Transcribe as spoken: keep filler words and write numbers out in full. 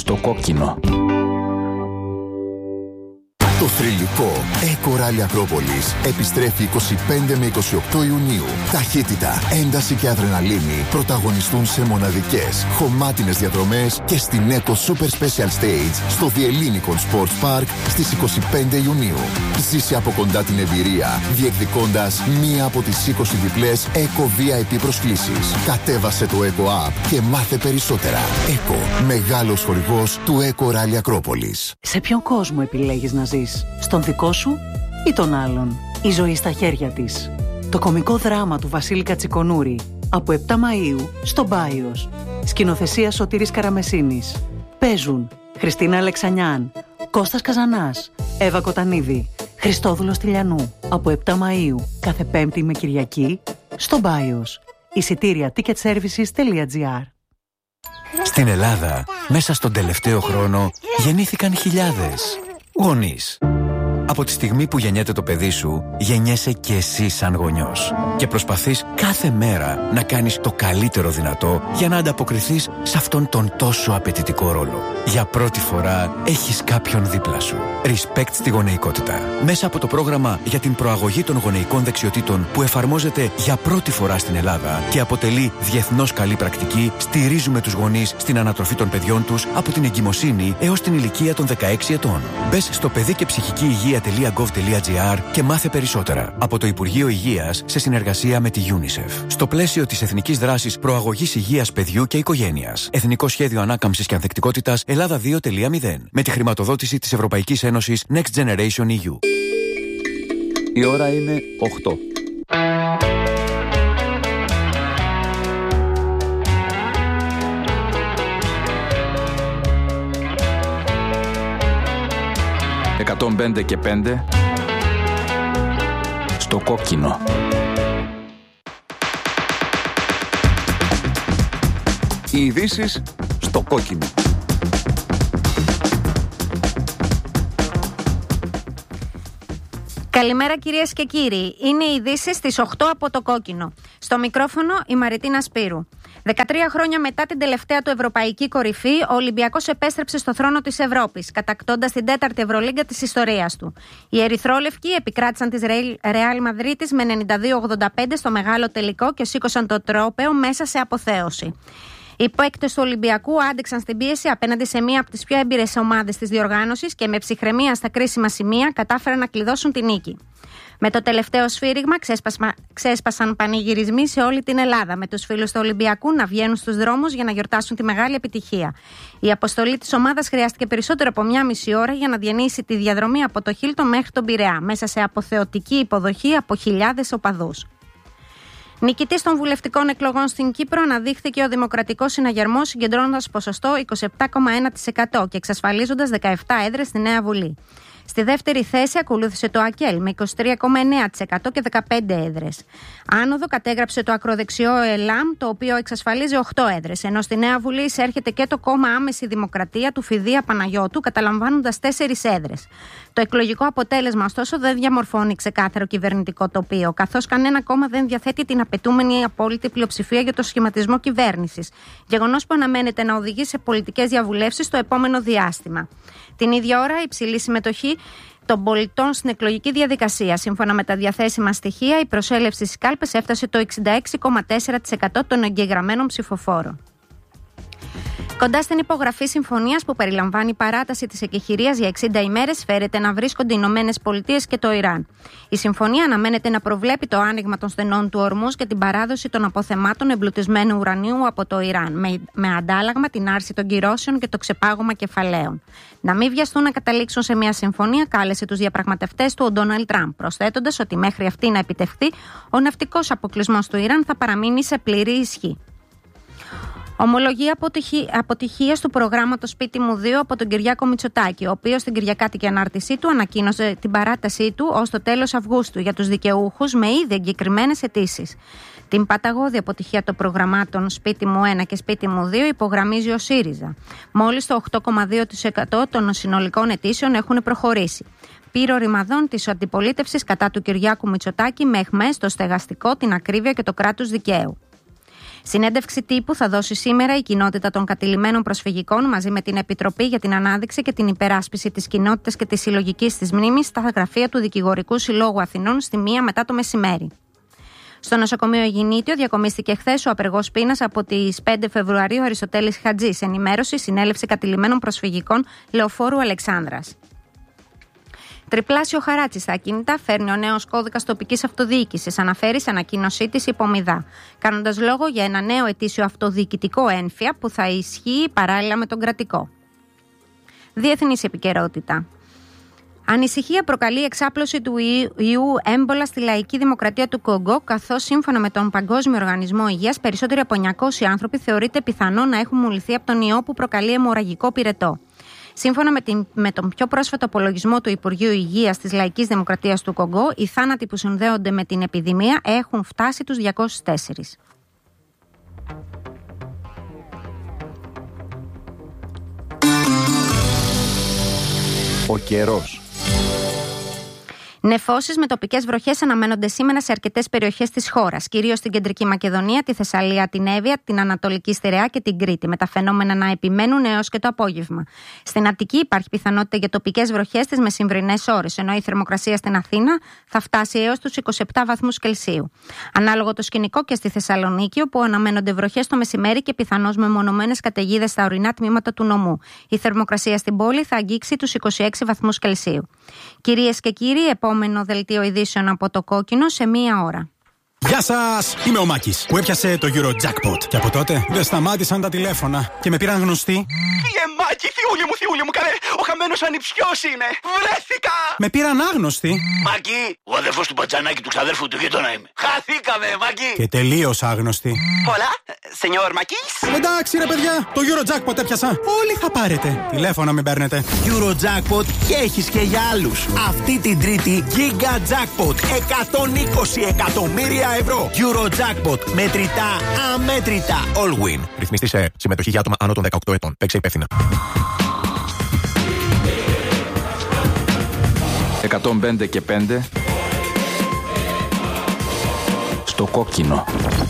Στο κόκκινο. Το θρυλικό Eco Rally Ακρόπολης επιστρέφει είκοσι πέντε με είκοσι οκτώ Ιουνίου. Ταχύτητα, ένταση και αδρεναλίνη πρωταγωνιστούν σε μοναδικές, χωμάτινες διαδρομές και στην Eco Super Special Stage στο The Ellinikon Sports Park στις είκοσι πέντε Ιουνίου. Ζήσε από κοντά την εμπειρία, διεκδικώντας μία από τις είκοσι διπλές Eco βι άι πι προσκλήσεις. Κατέβασε το Eco App και μάθε περισσότερα. Eco, μεγάλος χορηγός του Eco Rally Ακρόπολης. Σε ποιον κόσμο επιλέγεις να ζεις? Στον δικό σου ή τον άλλον? Η ζωή στα χέρια της. Το κωμικό δράμα του Βασίλη Κατσικονούρη από επτά Μαΐου στο Μπάιος. Σκηνοθεσία Σωτήρης Καραμεσίνης. Παίζουν Χριστίνα Αλεξανιάν, Κώστας Καζανάς, Εύα Κοτανίδη, Χριστόδουλος Τηλιανού από επτά Μαΐου κάθε Πέμπτη με Κυριακή στο Μπάιος. Εισιτήρια ticketservices τελεία gr. Στην Ελλάδα, μέσα στον τελευταίο χρόνο γεννήθηκαν χιλιάδες γονείς. Από τη στιγμή που γεννιέται το παιδί σου, γεννιέσαι και εσύ σαν γονιός. Και προσπαθείς κάθε μέρα να κάνεις το καλύτερο δυνατό για να ανταποκριθείς σε αυτόν τον τόσο απαιτητικό ρόλο. Για πρώτη φορά έχεις κάποιον δίπλα σου. Respect στη γονεϊκότητα. Μέσα από το πρόγραμμα για την προαγωγή των γονεϊκών δεξιοτήτων που εφαρμόζεται για πρώτη φορά στην Ελλάδα και αποτελεί διεθνώς καλή πρακτική, στηρίζουμε τους γονείς στην ανατροφή των παιδιών τους από την εγκυμοσύνη έως την ηλικία των δεκαέξι ετών. Μπες στο παιδί και ψυχική υγεία τελεία γκοβ τελεία τζι άρ και μάθε περισσότερα από το Υπουργείο Υγείας σε συνεργασία με τη UNICEF. Στο πλαίσιο της Εθνικής Δράσης Προαγωγής Υγείας Παιδιού και Οικογένειας. Εθνικό Σχέδιο Ανάκαμψης και Ανθεκτικότητας Ελλάδα δύο τελεία μηδέν. Με τη χρηματοδότηση της Ευρωπαϊκής Ένωσης Next Generation ι γιου. Η ώρα είναι οκτώ. εκατόν πέντε και πέντε στο κόκκινο. Οι ειδήσεις στο κόκκινο. Καλημέρα κυρίες και κύριοι. Είναι οι ειδήσεις στις οκτώ από το κόκκινο. Στο μικρόφωνο η Μαριτίνα Σπύρου. δεκατρία χρόνια μετά την τελευταία του ευρωπαϊκή κορυφή, ο Ολυμπιακός επέστρεψε στο θρόνο της Ευρώπης, κατακτώντας την τέταρτη Ευρωλίγκα της ιστορίας του. Οι ερυθρόλευκοι επικράτησαν της Ρεάλ Μαδρίτης με ενενήντα δύο ογδόντα πέντε στο μεγάλο τελικό και σήκωσαν το τρόπαιο μέσα σε αποθέωση. Οι παίκτες του Ολυμπιακού άντεξαν στην πίεση απέναντι σε μία από τις πιο έμπειρες ομάδες της διοργάνωσης και με ψυχραιμία στα κρίσιμα σημεία κατάφεραν να κλειδώσουν την νίκη. Με το τελευταίο σφύριγμα ξέσπασμα, ξέσπασαν πανηγυρισμοί σε όλη την Ελλάδα, με τους φίλους του Ολυμπιακού να βγαίνουν στους δρόμους για να γιορτάσουν τη μεγάλη επιτυχία. Η αποστολή της ομάδας χρειάστηκε περισσότερο από μία μισή ώρα για να διανύσει τη διαδρομή από το Χίλτον μέχρι τον Πειραιά, μέσα σε αποθεωτική υποδοχή από χιλιάδες οπαδούς. Νικητής των βουλευτικών εκλογών στην Κύπρο αναδείχθηκε ο Δημοκρατικός Συναγερμός, συγκεντρώνοντας ποσοστό είκοσι επτά κόμμα ένα τοις εκατό και εξασφαλίζοντας δεκαεπτά έδρες στη Νέα Βουλή. Στη δεύτερη θέση ακολούθησε το ΑΚΕΛ με είκοσι τρία κόμμα εννέα τοις εκατό και δεκαπέντε έδρες. Άνοδο κατέγραψε το ακροδεξιό ΕΛΑΜ, το οποίο εξασφαλίζει οκτώ έδρες, ενώ στη Νέα Βουλή εισέρχεται και το κόμμα Άμεση Δημοκρατία του Φιδία Παναγιώτου, καταλαμβάνοντας τέσσερις έδρες. Το εκλογικό αποτέλεσμα, ωστόσο, δεν διαμορφώνει ξεκάθαρο κυβερνητικό τοπίο, καθώς κανένα κόμμα δεν διαθέτει την απαιτούμενη απόλυτη πλειοψηφία για το σχηματισμό κυβέρνησης. Γεγονός που αναμένεται να οδηγεί σε πολιτικές διαβουλεύσεις το επόμενο διάστημα. Την ίδια ώρα, η υψηλή συμμετοχή των πολιτών στην εκλογική διαδικασία. Σύμφωνα με τα διαθέσιμα στοιχεία, η προσέλευση στις κάλπες έφτασε το εξήντα έξι κόμμα τέσσερα τοις εκατό των εγγεγραμμένων ψηφοφόρων. Κοντά στην υπογραφή συμφωνίας που περιλαμβάνει παράταση της εκεχηρίας για εξήντα ημέρες, φέρεται να βρίσκονται οι Ηνωμένες Πολιτείες και το Ιράν. Η συμφωνία αναμένεται να προβλέπει το άνοιγμα των στενών του Ορμούζ και την παράδοση των αποθεμάτων εμπλουτισμένου ουρανίου από το Ιράν, με, με αντάλλαγμα την άρση των κυρώσεων και το ξεπάγωμα κεφαλαίων. Να μην βιαστούν να καταλήξουν σε μια συμφωνία, κάλεσε τους διαπραγματευτές του ο Ντόναλντ Τραμπ, προσθέτοντας ότι μέχρι αυτή να επιτευχθεί, ο ναυτικός αποκλεισμός του Ιράν θα παραμείνει σε πλήρη ισχύ. Ομολογεί αποτυχίας του προγράμματος Σπίτι μου δύο από τον Κυριάκο Μητσοτάκη, ο οποίος στην κυριακάτικη ανάρτησή του ανακοίνωσε την παράτασή του ως το τέλος Αυγούστου για τους δικαιούχους με ήδη εγκεκριμένες αιτήσεις. Την παταγώδη αποτυχία των προγραμμάτων Σπίτι μου ένα και Σπίτι μου δύο υπογραμμίζει ο ΣΥΡΙΖΑ. Μόλις το οκτώ κόμμα δύο τοις εκατό των συνολικών αιτήσεων έχουν προχωρήσει. Πήρε ρημαδών της αντιπολίτευσης κατά του Κυριάκου Μητσοτάκη με αιχμές στο στεγαστικό, την ακρίβεια και το κράτος δικαίου. Συνέντευξη τύπου θα δώσει σήμερα η κοινότητα των κατηλημμένων προσφυγικών μαζί με την Επιτροπή για την Ανάδειξη και την Υπεράσπιση της Κοινότητας και της Συλλογικής της Μνήμης στα γραφεία του Δικηγορικού Συλλόγου Αθηνών στη μία μετά το μεσημέρι. Στο νοσοκομείο Αιγινήτιο διακομίστηκε χθες ο απεργός πείνας από τις πέντε Φεβρουαρίου Αριστοτέλης Χατζής. Ενημέρωση, συνέλευση κατηλημμένων προσφυγικών Λεωφόρου Αλεξάνδρας. Τριπλάσιο χαράτσι στα ακίνητα φέρνει ο νέος κώδικας τοπικής αυτοδιοίκησης, αναφέρει σε ανακοίνωσή της η Πομιδά, κάνοντας λόγο για ένα νέο ετήσιο αυτοδιοικητικό ένφια που θα ισχύει παράλληλα με τον κρατικό. Διεθνής επικαιρότητα. Ανησυχία προκαλεί η εξάπλωση του ιού έμπολα στη Λαϊκή Δημοκρατία του Κονγκό, καθώς σύμφωνα με τον Παγκόσμιο Οργανισμό Υγείας, περισσότεροι από εννιακόσιοι άνθρωποι θεωρείται πιθανό να έχουν μολυνθεί από τον ιό που προκαλεί αιμορραγικό πυρετό. Σύμφωνα με, την, με τον πιο πρόσφατο απολογισμό του Υπουργείου Υγείας της Λαϊκής Δημοκρατίας του Κονγκό, οι θάνατοι που συνδέονται με την επιδημία έχουν φτάσει τους διακόσιους τέσσερα. Ο καιρός. Νεφώσεις με τοπικές βροχές αναμένονται σήμερα σε αρκετές περιοχές της χώρας, κυρίως στην Κεντρική Μακεδονία, τη Θεσσαλία, την Εύβοια, την Ανατολική Στερεά και την Κρήτη, με τα φαινόμενα να επιμένουν έως και το απόγευμα. Στην Αττική υπάρχει πιθανότητα για τοπικές βροχές τις μεσημβρινές ώρες, ενώ η θερμοκρασία στην Αθήνα θα φτάσει έως τους είκοσι επτά βαθμούς Κελσίου. Ανάλογο το σκηνικό και στη Θεσσαλονίκη, όπου αναμένονται βροχές το μεσημέρι και πιθανώς μεμονωμένες καταιγίδες στα ορεινά τμήματα του νομού. Η θερμοκρασία στην πόλη θα αγγίξει τους είκοσι έξι βαθμούς Κελσίου. Κυρίες και κύριοι, επόμενο δελτίο ειδήσεων από το Κόκκινο σε μία ώρα. Γεια σας! Είμαι ο Μάκης που έπιασε το Eurojackpot. Και από τότε δεν σταμάτησαν τα τηλέφωνα και με πήραν γνωστοί. Φίλε Μάκη, θιούλη μου, θιούλη μου, καλέ! Ο χαμένος ανιψιός είναι! Βρέθηκα! Με πήραν άγνωστοι. Μάκη, ο αδερφός του πατζανάκι του ξαδέρφου του γείτονα είμαι. Χαθήκαμε, Μάκη! Και τελείως άγνωστοι. Πολλά, σενιόρ Μάκης! Εντάξει ρε παιδιά, το Eurojackpot έπιασα. Όλοι θα πάρετε. Τηλέφωνα μην παίρνετε. Eurojackpot και έχεις και για άλλους. Αυτή την Τρίτη Giga Jackpot εκατόν είκοσι εκατομμύρια ευρώ. Eurojackpot. Μετρητά, αμέτρητα. All win. Ρυθμιστή σε συμμετοχή για άτομα άνω των δεκαοκτώ ετών. Παίξε υπεύθυνα. εκατόν πέντε και πέντε στο Κόκκινο.